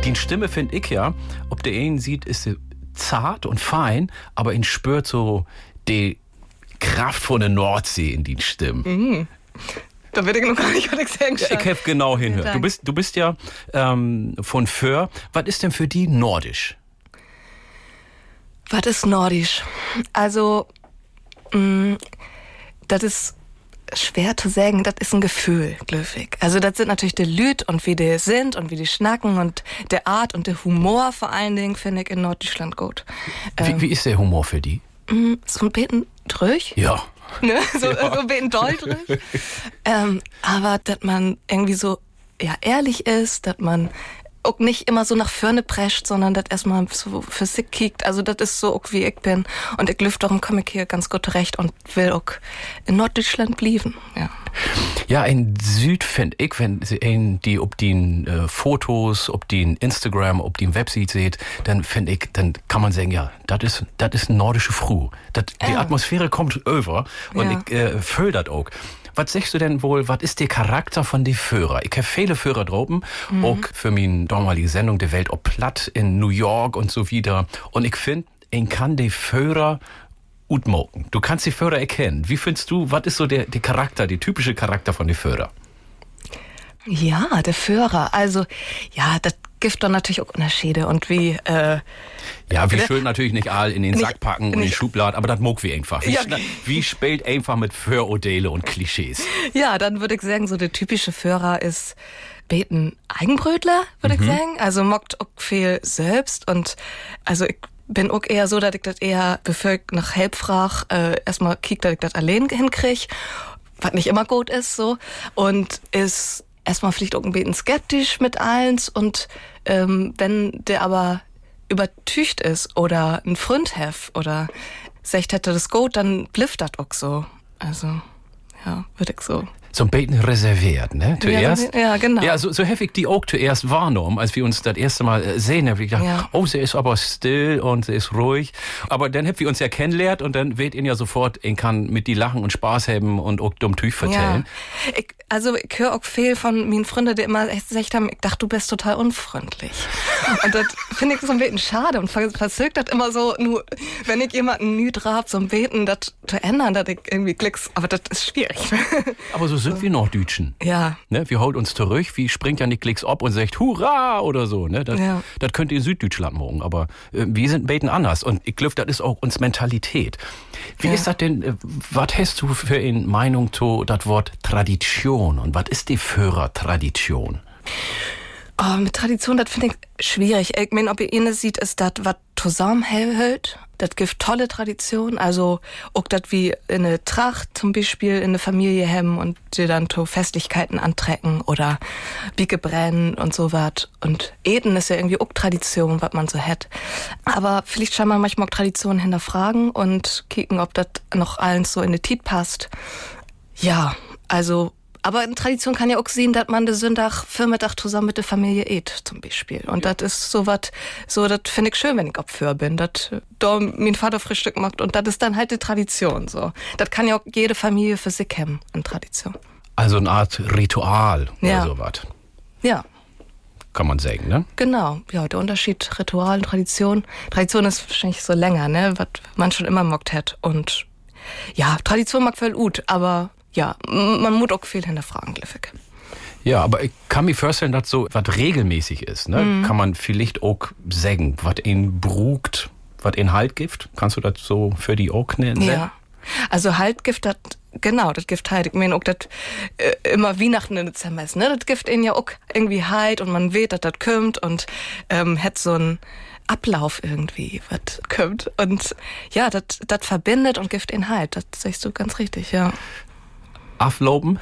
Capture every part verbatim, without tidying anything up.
Die Stimme finde ich ja, ob der einen sieht, ist sie zart und fein, aber ihn spürt so die Kraft von der Nordsee in die Stimmen. Mhm. Da wird ich noch gar nicht, was ich sagen ja, Ich habe genau hinhört. Du bist, du bist ja ähm, von Föhr. Was ist denn für die nordisch? Was ist nordisch? Also, mh, das ist schwer zu sagen, das ist ein Gefühl, glücklich. Also das sind natürlich die Lüd und wie die sind und wie die schnacken und der Art und der Humor vor allen Dingen finde ich in Norddeutschland gut. Wie, ähm, wie ist der Humor für die? So ein bisschen drüch. Ja. Ne? So, ja. so ein bisschen doll drüch. ähm, aber dass man irgendwie so ja, ehrlich ist, dass man auch nicht immer so nach vorne prescht, sondern das erstmal so für sich kickt. Also das ist so auch wie ich bin. Und ich lüfte darum komme ich hier ganz gut zurecht und will auch in Norddeutschland bleiben. Ja. Ja, in Süd finde ich, wenn Sie in die, ob die äh, Fotos, ob die in Instagram, ob die in Website seht, dann finde ich, dann kann man sagen, ja, das ist, das ist eine nordische Früh. Das, ja. Die Atmosphäre kommt über und ja. ich äh, fühl das auch. Was sagst du denn wohl, was ist der Charakter von den Führer? Ich habe viele Führer droben, mhm. auch für meine damalige Sendung Der Welt ob Platt in New York und so wieder. Und ich finde, ich kann die Führer gut moken. Du kannst die Führer erkennen. Wie findest du, was ist so der, der Charakter, der typische Charakter von den Führer? Ja, der Führer. Also, ja, das gibt doch natürlich auch Unterschiede und wie, äh, Ja, wie schön natürlich nicht all in den nicht, Sack packen und in die Schublade, aber das mag wir einfach. Wie, ja. wie spielt einfach mit Vorurteile und Klischees? Ja, dann würde ich sagen, so der typische Führer ist beten Eigenbrötler, würde mhm. ich sagen. Also mockt auch viel selbst und also ich bin auch eher so, dass ich das eher, bevor ich nach Help frag, äh, erstmal kiek, dass ich das allein hinkrieg, was nicht immer gut ist, so. Und ist erstmal vielleicht auch ein bisschen skeptisch mit eins und ähm, wenn der aber übertücht ist oder ein Freund hef oder sagt hätte das gut, dann blifft das auch so. Also, ja, würde ich so. So ein bisschen reserviert, ne? Zuerst. Ja, ja genau. Ja, so, so heftig die auch zuerst wahrgenommen, als wir uns das erste Mal sehen, habe ich gedacht, ja. oh, sie ist aber still und sie ist ruhig. Aber dann habt wir uns ja kennengelernt und dann weht ihn ja sofort, ihn kann mit die lachen und Spaß haben und auch dumm Tüch vertellen. Ja. Ich, also ich höre auch viel von meinen Freunden, die immer gesagt haben, ich dachte, du bist total unfreundlich. Und das finde ich so ein bisschen schade und verzögert das immer so, nur wenn ich jemanden nüt hab, so ein Beten, das zu ändern, dass ich irgendwie klicks, aber das ist schwierig. Aber so sind wir Norddeutschen. Ja. Ne, wir holt uns zurück, wie springt ja nicht Klicks ab und sagt Hurra oder so. Ne? Das, ja. das könnt ihr in Süddeutschland morgen, aber äh, wir sind ein bisschen anders. Und ich glaube, das ist auch uns Mentalität. Wie ja. ist das denn, äh, was hast du für eine Meinung zu das Wort Tradition? Und was ist die Führertradition? Oh, mit Tradition, das finde ich schwierig. Ich meine, ob ihr eine sieht, ist das, was zusammenhält. Das gibt tolle Tradition. Also, auch das wie in eine Tracht zum Beispiel in eine Familie hemmen und dir dann to Festlichkeiten antrecken oder Bieke brennen und so was. Und Eden ist ja irgendwie auch Tradition, was man so hat. Aber vielleicht schon mal manchmal auch Traditionen hinterfragen und kicken, ob das noch allen so in die Tit passt. Ja, also, aber in Tradition kann ja auch sehen, dass man den Sonntag, Vormittag zusammen mit der Familie isst, zum Beispiel. Und ja. das ist so was, so, das finde ich schön, wenn ich Opfer bin, dass da mein Vater Frühstück macht und das ist dann halt die Tradition, so. Das kann ja auch jede Familie für sich haben, in Tradition. Also eine Art Ritual ja. oder sowas. Ja. Kann man sagen, ne? Genau, ja, der Unterschied Ritual und Tradition. Tradition ist wahrscheinlich so länger, ne, was man schon immer mockt hat. Und ja, Tradition mag voll gut, aber ja, man muss auch viel hinterfragen, Gliffick. Ja, aber ich kann mir vorstellen, dass so was regelmäßig ist, ne? Mhm. Kann man vielleicht auch sagen, was ihn brugt, was ihn Halt gibt. Kannst du das so für die auch nennen? Ja, also Halt gibt das, genau, das gibt Halt. Ich meine auch das äh, immer Weihnachten in Dezember ist, ne? Das gibt ihn ja auch irgendwie Halt und man weiß, dass das kommt und ähm, hat so ein Ablauf irgendwie, was kommt. Und ja, das verbindet und gibt ihn Halt. Das sagst du ganz richtig, ja. Afloben,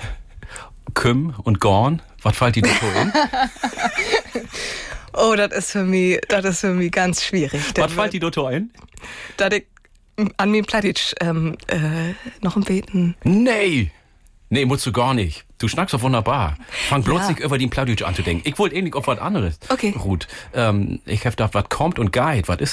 Küm und Gorn, was fällt dir da ein? Oh, das ist für mich, das ist für mich ganz schwierig. Was fällt dir da ein? Dass ich an mir Plattitsch ähm, äh, noch ein Beten. Nee! Nee, musst du gar nicht. Du schnackst doch wunderbar. Fang bloß ja. nicht über den Plattdeutsch anzudenken. Ich wollte ähnlich auf was anderes. Okay. Ruth, ähm, ich hab gedacht, was kommt und geht. Was ist